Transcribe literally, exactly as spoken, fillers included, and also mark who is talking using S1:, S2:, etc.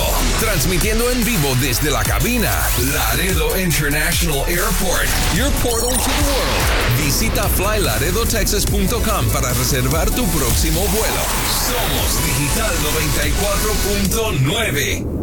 S1: Transmitiendo en vivo desde la cabina. Laredo International Airport. Your portal to the world. Visita fly laredo texas punto com para reservar tu próximo vuelo. Somos Digital noventa y cuatro punto nueve.